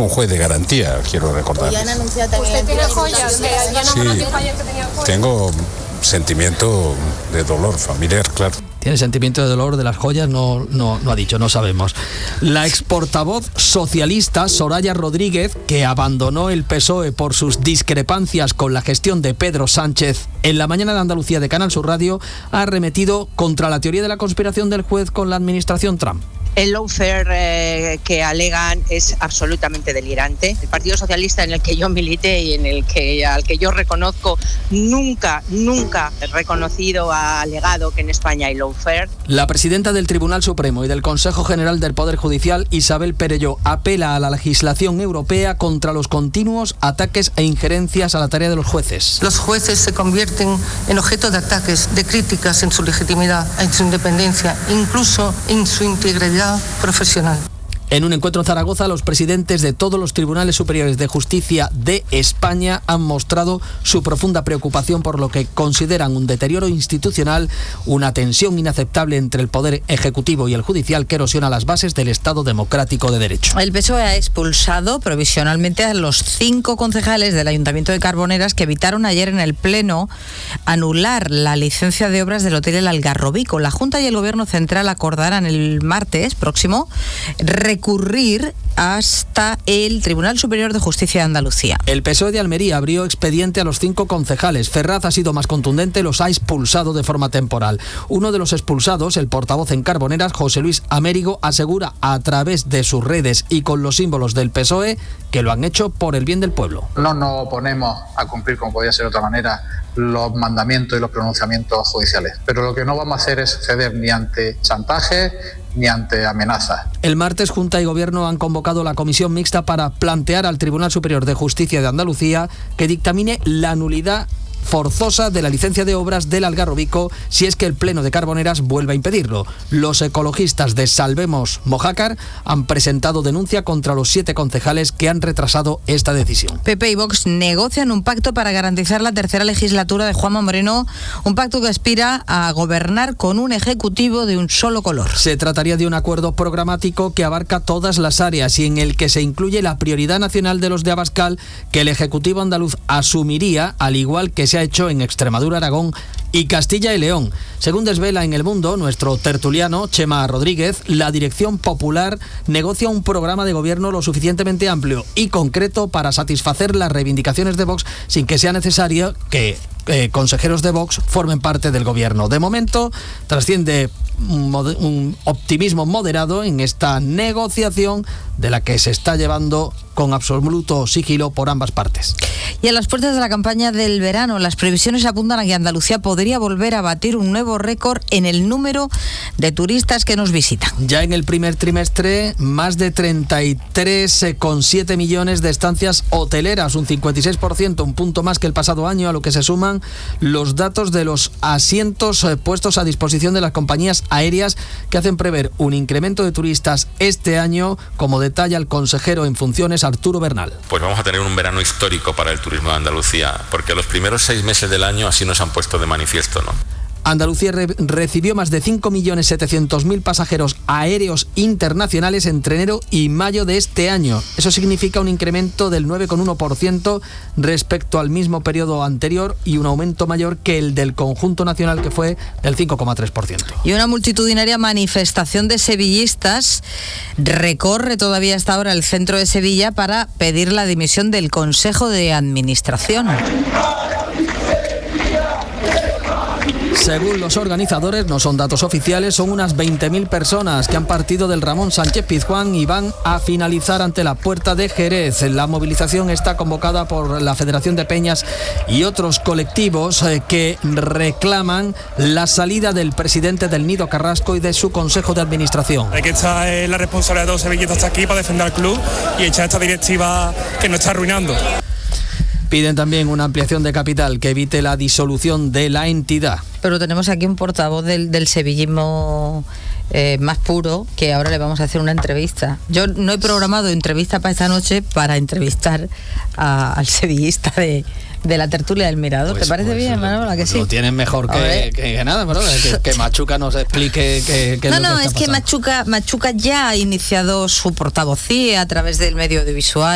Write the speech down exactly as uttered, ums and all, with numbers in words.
un juez de garantía, quiero recordar. ¿Ya han anunciado también? ¿Usted tiene joyas? Sí, tengo sentimiento de dolor familiar, claro. Tiene sentimiento de dolor de las joyas, no, no, no ha dicho, no sabemos. La ex portavoz socialista Soraya Rodríguez, que abandonó el P S O E por sus discrepancias con la gestión de Pedro Sánchez, en la mañana de Andalucía de Canal Sur Radio, ha arremetido contra la teoría de la conspiración del juez con la administración Trump. El lawfare eh, que alegan es absolutamente delirante. El Partido Socialista, en el que yo milité y en el que al que yo reconozco, nunca, nunca he reconocido, ha alegado que en España hay lawfare. La presidenta del Tribunal Supremo y del Consejo General del Poder Judicial, Isabel Perelló, apela a la legislación europea contra los continuos ataques e injerencias a la tarea de los jueces. Los jueces se convierten en objeto de ataques, de críticas en su legitimidad, en su independencia, incluso en su integridad profesional. En un encuentro en Zaragoza, los presidentes de todos los tribunales superiores de justicia de España han mostrado su profunda preocupación por lo que consideran un deterioro institucional, una tensión inaceptable entre el poder ejecutivo y el judicial que erosiona las bases del Estado democrático de derecho. El P S O E ha expulsado provisionalmente a los cinco concejales del Ayuntamiento de Carboneras que evitaron ayer en el Pleno anular la licencia de obras del Hotel El Algarrobico. La Junta y el Gobierno Central acordarán el martes próximo recurrir hasta el Tribunal Superior de Justicia de Andalucía. El P S O E de Almería abrió expediente a los cinco concejales. Ferraz ha sido más contundente, los ha expulsado de forma temporal. Uno de los expulsados, el portavoz en Carboneras, José Luis Amérigo, asegura a través de sus redes y con los símbolos del P S O E que lo han hecho por el bien del pueblo. No nos oponemos a cumplir, como podía ser de otra manera, los mandamientos y los pronunciamientos judiciales. Pero lo que no vamos a hacer es ceder ni ante chantaje ni ante amenazas. El martes, Junta y Gobierno han convocado la comisión mixta para plantear al Tribunal Superior de Justicia de Andalucía que dictamine la nulidad forzosa de la licencia de obras del Algarrobico si es que el Pleno de Carboneras vuelve a impedirlo. Los ecologistas de Salvemos Mojácar han presentado denuncia contra los siete concejales que han retrasado esta decisión. P P y Vox negocian un pacto para garantizar la tercera legislatura de Juanma Moreno, un pacto que aspira a gobernar con un ejecutivo de un solo color. Se trataría de un acuerdo programático que abarca todas las áreas y en el que se incluye la prioridad nacional de los de Abascal que el Ejecutivo andaluz asumiría, al igual que se ha hecho en Extremadura, Aragón y Castilla y León. Según desvela en El Mundo nuestro tertuliano Chema Rodríguez, la Dirección Popular negocia un programa de gobierno lo suficientemente amplio y concreto para satisfacer las reivindicaciones de Vox sin que sea necesario que eh, consejeros de Vox formen parte del gobierno. De momento trasciende un, un optimismo moderado en esta negociación de la que se está llevando con absoluto sigilo por ambas partes. Y a las puertas de la campaña del verano, las previsiones apuntan a que Andalucía podría volver a batir un nuevo récord en el número de turistas que nos visitan. Ya en el primer trimestre, más de treinta y tres coma siete millones de estancias hoteleras, un cincuenta y seis por ciento, un punto más que el pasado año, a lo que se suman los datos de los asientos puestos a disposición de las compañías aéreas que hacen prever un incremento de turistas este año, como detalla el consejero en funciones Arturo Bernal. Pues vamos a tener un verano histórico para el turismo de Andalucía, porque los primeros seis meses del año así nos han puesto de manifiesto, ¿no? Andalucía re- recibió más de cinco millones setecientos mil pasajeros aéreos internacionales entre enero y mayo de este año. Eso significa un incremento del nueve coma uno por ciento respecto al mismo periodo anterior y un aumento mayor que el del conjunto nacional, que fue del cinco coma tres por ciento. Y una multitudinaria manifestación de sevillistas recorre todavía hasta ahora el centro de Sevilla para pedir la dimisión del Consejo de Administración. Según los organizadores, no son datos oficiales, son unas veinte mil personas que han partido del Ramón Sánchez Pizjuán y van a finalizar ante la Puerta de Jerez. La movilización está convocada por la Federación de Peñas y otros colectivos eh, que reclaman la salida del presidente del Nido Carrasco y de su Consejo de Administración. Hay que echar eh, la responsabilidad de los sevillistas hasta aquí para defender al club y echar esta directiva que nos está arruinando. Piden también una ampliación de capital que evite la disolución de la entidad. Pero tenemos aquí un portavoz del, del sevillismo eh, más puro, que ahora le vamos a hacer una entrevista. Yo no he programado entrevista para esta noche para entrevistar a, al sevillista de, de la tertulia del Mirador. Pues, ¿te parece pues, bien, Manuela? Que sí. Lo tienen mejor que, que, que nada, ¿no? Que, que Machuca nos explique que, que No, es lo no, que es que Machuca, Machuca ya ha iniciado su portavocía a través del medio audiovisual.